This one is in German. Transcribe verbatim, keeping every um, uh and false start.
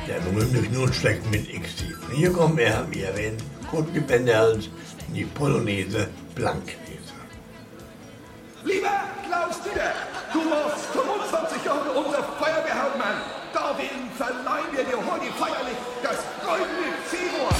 Der berühmte Knutschfleck mit X-Team. Hier kommen wir, wie erwähnt, Kurt Wendehals in die Polonaise Blanknese. Lieber Klaus Dieter, du warst fünfundzwanzig Jahre unser Feuerwehrhauptmann. Darum verleihen wir dir heute feierlich das